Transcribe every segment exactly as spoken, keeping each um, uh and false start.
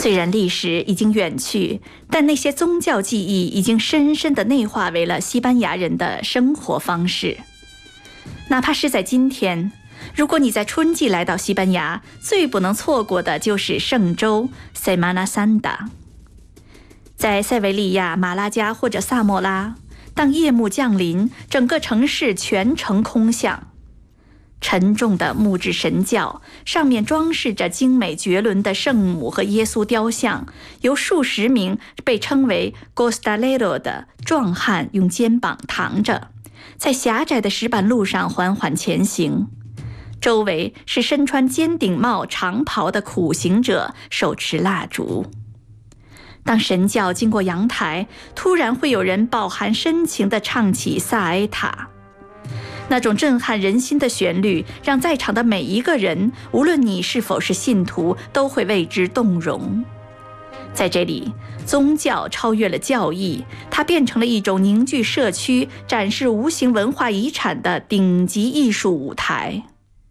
虽然历史已经远去，但那些宗教记忆已经深深地内化为了西班牙人的生活方式。哪怕是在今天，如果你在春季来到西班牙，最不能错过的就是圣周 Semana Santa。 在塞维利亚、马拉加或者萨莫拉，当夜幕降临，整个城市全城空巷。沉重的木质神教，上面装饰着精美绝伦的圣母和耶稣雕像，由数十名被称为 Costalero 的壮汉用肩膀扛着，在狭窄的石板路上缓缓前行。周围是身穿尖顶帽长袍的苦行者，手持蜡烛。当神教经过阳台，突然会有人饱含深情地唱起萨埃塔。那种震撼人心的旋律，让在场的每一个人，无论你是否是信徒，都会为之动容。在这里，宗教超越了教义，它变成了一种凝聚社区、展示无形文化遗产的顶级艺术舞台。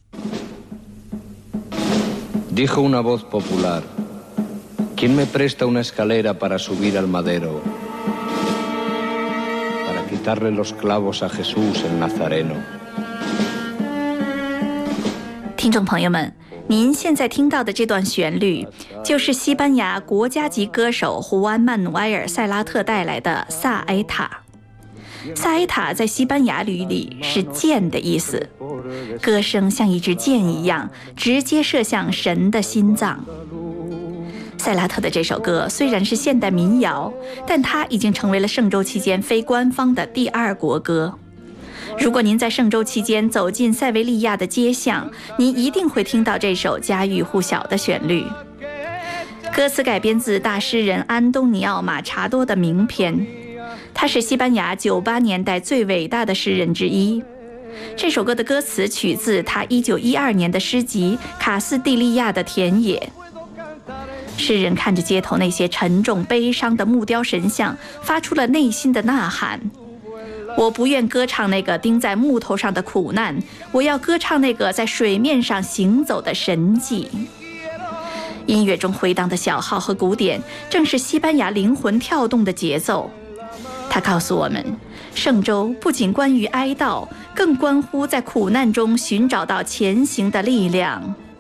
Dijo una voz popular: ¿Quién me presta una escalera para subir al madero? Quitarle los clavos a Jesús el Nazareno。 听众朋友们，您现在听到的这段旋律，就是西班牙国家级歌手胡安·曼努埃尔·塞拉特带来的萨埃塔。萨埃塔在西班牙语里是箭的意思，歌声像一支箭一样，直接射向神的心脏。塞拉特的这首歌虽然是现代民谣，但它已经成为了圣周期间非官方的第二国歌。如果您在圣周期间走进塞维利亚的街巷，您一定会听到这首家喻户晓的旋律。歌词改编自大诗人安东尼奥·马查多的名篇，他是西班牙九八年代最伟大的诗人之一。这首歌的歌词取自他一九一二年的诗集《卡斯蒂利亚的田野》。诗人看着街头那些沉重悲伤的木雕神像，发出了内心的呐喊：我不愿歌唱那个钉在木头上的苦难，我要歌唱那个在水面上行走的神迹。音乐中回荡的小号和鼓点，正是西班牙灵魂跳动的节奏。它告诉我们，圣周不仅关于哀悼，更关乎在苦难中寻找到前行的力量。